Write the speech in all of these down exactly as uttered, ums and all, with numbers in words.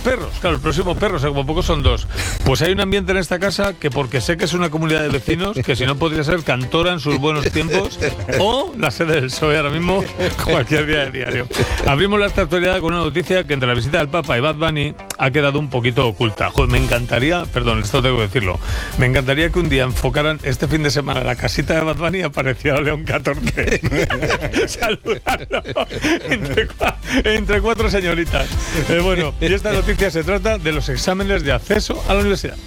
perros, claro, el próximo perro, o sea, como poco son dos. Pues hay un ambiente en esta casa que, porque sé que es una comunidad de vecinos, que si no podría ser Cantora en sus buenos tiempos o la sede del P S O E ahora mismo, cualquier día del diario. Abrimos la actualidad con una noticia que entre la visita del Papa y Bad Bunny ha quedado un poquito oculta. Joder, me encantaría, perdón, esto tengo que decirlo, me encantaría que un día enfocaran este fin de semana la casita de Bad Bunny y apareciera León catorce. Saludarlo entre, entre cuatro señoritas. Eh, bueno, y esta noticia se trata de los exámenes de acceso a la universidad.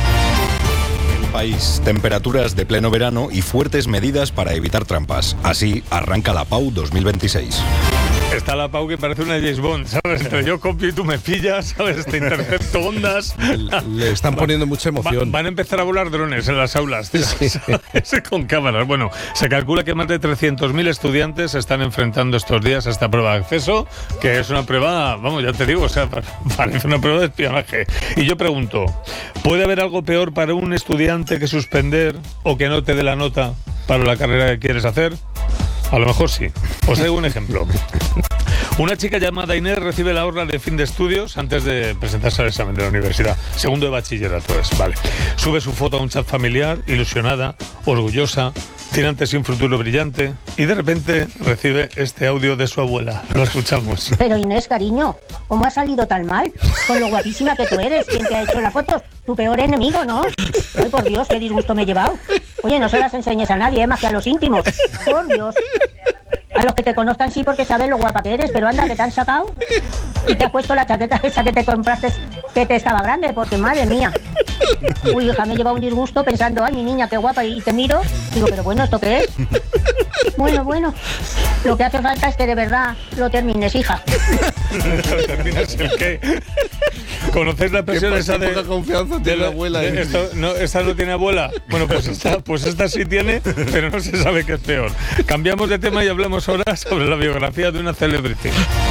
País, temperaturas de pleno verano y fuertes medidas para evitar trampas. Así arranca la P A U dos mil veintiséis. Está la P A U que parece una James Bond, ¿sabes? Entre yo copio y tú me pillas, ¿sabes? Te intercepto ondas. Le están poniendo mucha emoción. Va, van a empezar a volar drones en las aulas, tío, sí. ¿sabes? Con cámaras. Bueno, se calcula que más de trescientos mil estudiantes se están enfrentando estos días a esta prueba de acceso, que es una prueba, vamos, ya te digo, o sea, parece una prueba de espionaje. Y yo pregunto, ¿puede haber algo peor para un estudiante que suspender o que no te dé la nota para la carrera que quieres hacer? A lo mejor sí. Os traigo un ejemplo. Una chica llamada Inés recibe la orla de fin de estudios antes de presentarse al examen de la universidad. Segundo de bachillerato es, vale. Sube su foto a un chat familiar, ilusionada, orgullosa, tiene ante sí un futuro brillante y de repente recibe este audio de su abuela. Lo escuchamos. Pero Inés, cariño, ¿cómo has salido tan mal? Con lo guapísima que tú eres. ¿Quién te ha hecho las fotos? Tu peor enemigo, ¿no? Ay, por Dios, qué disgusto me he llevado. Oye, no se las enseñes a nadie, ¿eh? Más que a los íntimos. Por Dios. A los que te conozcan sí porque saben lo guapa que eres, pero anda, que te han sacado y te has puesto la chaqueta esa que te compraste que te estaba grande, porque madre mía. Uy, hija, me he llevado un disgusto pensando, ay, mi niña, qué guapa, y te miro, digo, pero bueno, ¿esto qué es? Bueno, bueno, lo que hace falta es que de verdad lo termines, hija. ¿Lo terminas el qué? ¿Conocéis la expresión esa de poca confianza tiene la abuela? De, esto, no, ¿esta no tiene abuela? Bueno, pues esta, pues esta sí tiene, pero no se sabe qué es peor. Cambiamos de tema y hablamos ahora sobre la biografía de una celebrity.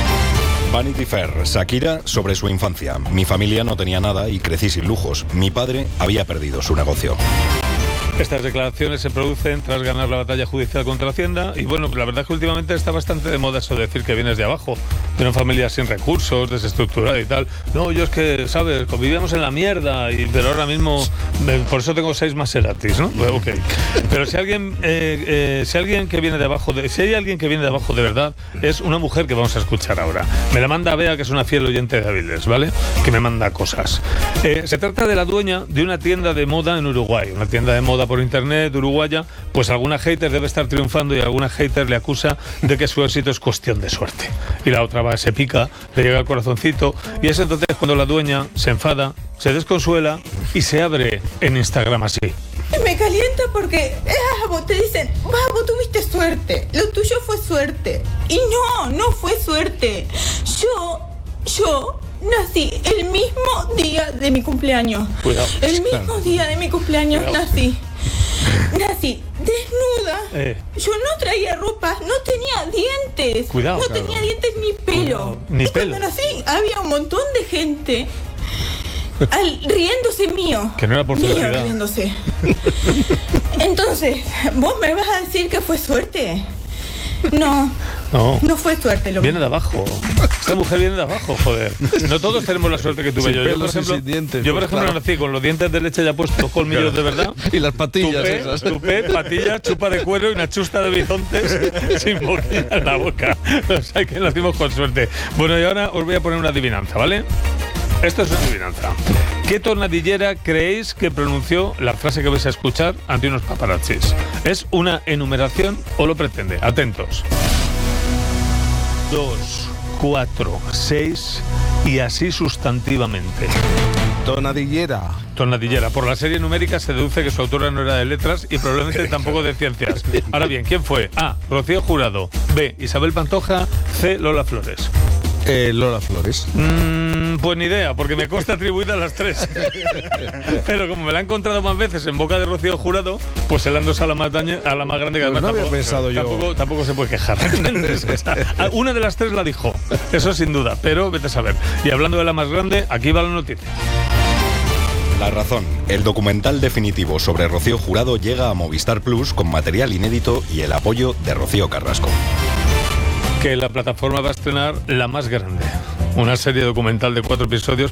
Vanity Fair, Shakira sobre su infancia. Mi familia no tenía nada y crecí sin lujos. Mi padre había perdido su negocio. Estas declaraciones se producen tras ganar la batalla judicial contra Hacienda y bueno, la verdad es que últimamente está bastante de moda eso de decir que vienes de abajo, de una familia sin recursos, desestructurada y tal. No, yo es que, ¿sabes? Convivíamos en la mierda, y, pero ahora mismo, por eso tengo seis Maseratis, ¿no? Pues, ok. Pero si alguien, eh, eh, si alguien que viene de abajo, de, si hay alguien que viene de abajo de verdad, es una mujer que vamos a escuchar ahora. Me la manda Bea, que es una fiel oyente de Avilés, ¿vale? Que me manda cosas. Eh, se trata de la dueña de una tienda de moda en Uruguay, una tienda de moda por internet uruguaya. Pues alguna hater debe estar triunfando y alguna hater le acusa de que su éxito es cuestión de suerte. Y la otra va, se pica, le llega al corazoncito y es entonces cuando la dueña se enfada, se desconsuela y se abre en Instagram así. Me calienta porque ah, vos te dicen, vamos, tuviste suerte, lo tuyo fue suerte. Y no, no fue suerte. Yo, yo nací el mismo día de mi cumpleaños. Cuidado. El mismo día de mi cumpleaños Cuidado. nací. Nací desnuda. Eh. Yo no traía ropa, no tenía dientes. Cuidado. No claro. tenía dientes ni pelo. Cuidado. Ni y pelo. Cuando nací había un montón de gente al, riéndose mío. Que no era por mío, felicidad. riéndose. Entonces, ¿vos me vas a decir que fue suerte? No, no, no fue suerte. Lo viene de abajo. Esta mujer viene de abajo, joder. No todos tenemos la suerte que tuve sin yo. Yo, por ejemplo, dientes, yo, por pues, ejemplo claro. nací con los dientes de leche ya puestos, colmillos de verdad. Y las patillas tupé, esas. Tupé, patillas, chupa de cuero y una chusta de bisontes sin boquilla en la boca. O sea que nacimos con suerte. Bueno, y ahora os voy a poner una adivinanza, ¿vale? Esto es una adivinanza. ¿Qué tornadillera creéis que pronunció la frase que vais a escuchar ante unos paparazzis? ¿Es una enumeración o lo pretende? Atentos. Dos, cuatro, seis y así sustantivamente. Tonadillera. Tonadillera. Por la serie numérica se deduce que su autora no era de letras y probablemente tampoco de ciencias. Ahora bien, ¿quién fue? A. Rocío Jurado. B. Isabel Pantoja. C. Lola Flores. Eh, Lola Flores. Mm, pues ni idea, porque me consta atribuida a las tres. Pero como me la he encontrado más veces en boca de Rocío Jurado, pues se la han dosado a la más, daña, a la más grande que pues además no había tampoco, pensado yo. Tampoco, tampoco se puede quejar. Una de las tres la dijo, eso sin duda, pero vete a saber. Y hablando de la más grande, aquí va la noticia. La razón. El documental definitivo sobre Rocío Jurado llega a Movistar Plus con material inédito y el apoyo de Rocío Carrasco. Que la plataforma va a estrenar La Más Grande, una serie documental de cuatro episodios